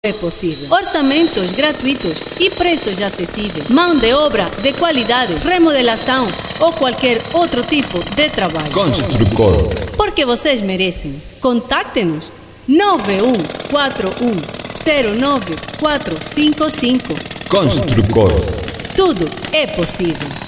É possível. Orçamentos gratuitos e preços acessíveis. Mão de obra de qualidade, remodelação ou qualquer outro tipo de trabalho. Construcor. Porque vocês merecem. Contacte-nos 9141094555. Construcor. Tudo é possível.